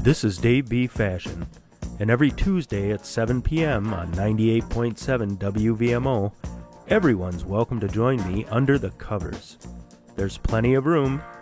This is Dave B. Fashion, and every Tuesday at 7 p.m. on 98.7 WVMO, everyone's welcome to join me under the covers. There's plenty of room,